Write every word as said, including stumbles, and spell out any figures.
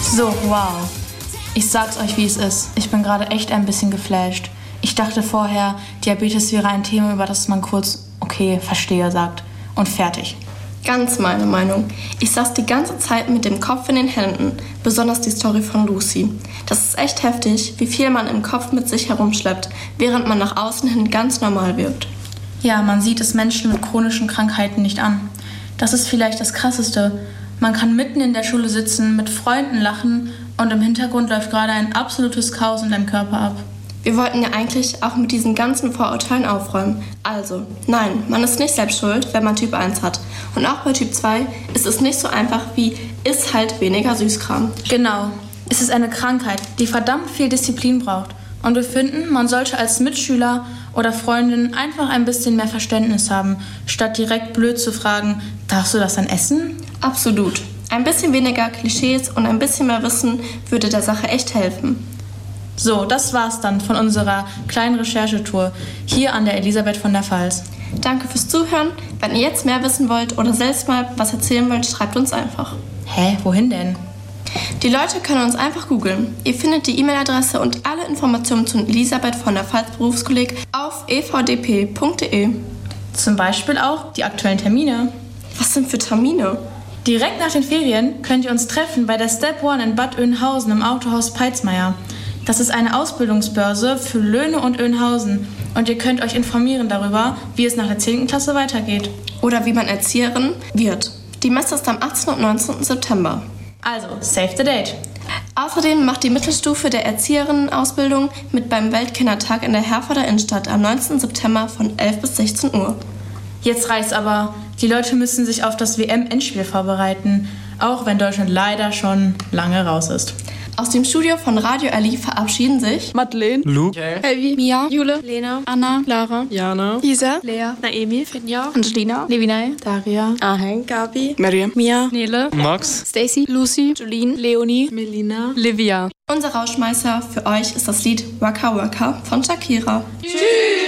So, wow. Ich sag's euch, wie es ist. Ich bin gerade echt ein bisschen geflasht. Ich dachte vorher, Diabetes wäre ein Thema, über das man kurz okay, verstehe sagt. Und fertig. Ganz meine Meinung. Ich saß die ganze Zeit mit dem Kopf in den Händen. Besonders die Story von Lucy. Das ist echt heftig, wie viel man im Kopf mit sich herumschleppt, während man nach außen hin ganz normal wirkt. Ja, man sieht es Menschen mit chronischen Krankheiten nicht an. Das ist vielleicht das Krasseste. Man kann mitten in der Schule sitzen, mit Freunden lachen und im Hintergrund läuft gerade ein absolutes Chaos in deinem Körper ab. Wir wollten ja eigentlich auch mit diesen ganzen Vorurteilen aufräumen. Also, nein, man ist nicht selbst schuld, wenn man Typ eins hat. Und auch bei Typ zwei ist es nicht so einfach wie, isst halt weniger Süßkram. Genau, es ist eine Krankheit, die verdammt viel Disziplin braucht. Und wir finden, man sollte als Mitschüler oder Freundin einfach ein bisschen mehr Verständnis haben, statt direkt blöd zu fragen, darfst du das dann essen? Absolut. Ein bisschen weniger Klischees und ein bisschen mehr Wissen würde der Sache echt helfen. So, das war's dann von unserer kleinen Recherchetour hier an der Elisabeth von der Pfalz. Danke fürs Zuhören. Wenn ihr jetzt mehr wissen wollt oder selbst mal was erzählen wollt, schreibt uns einfach. Hä, wohin denn? Die Leute können uns einfach googeln. Ihr findet die E-Mail-Adresse und alle Informationen zu Elisabeth von der Pfalz Berufskolleg auf e v d p punkt d e. Zum Beispiel auch die aktuellen Termine. Was sind für Termine? Direkt nach den Ferien könnt ihr uns treffen bei der Step One in Bad Oeynhausen im Autohaus Peitzmeier. Das ist eine Ausbildungsbörse für Löhne und Oeynhausen und ihr könnt euch informieren darüber, wie es nach der zehnten Klasse weitergeht. Oder wie man Erzieherin wird. Die Messe ist am achtzehnten und neunzehnten September. Also, save the date. Außerdem macht die Mittelstufe der Erzieherinnenausbildung mit beim Weltkindertag in der Herforder Innenstadt am neunzehnten September von elf bis sechzehn Uhr. Jetzt reicht's aber. Die Leute müssen sich auf das W M-Endspiel vorbereiten, auch wenn Deutschland leider schon lange raus ist. Aus dem Studio von Radio Ali verabschieden sich Madeleine, Lu, Elvi, Mia, Jule, Lena, Anna, Lara, Jana, Isa, Lea, Naemi, Finja, Angelina, Levinai, Daria, Aheng, Gabi, Miriam, Mia, Nele, Max, Stacy, Lucy, Jolene, Leonie, Melina, Livia. unser Rauschmeißer. Für euch ist das Lied Waka Waka von Shakira. Tschüss!